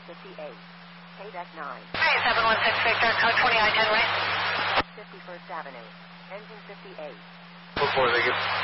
58. Payback 9. Hey, 716 Victor, code 20 I-10 right. 51st Avenue. Engine 58. Before they get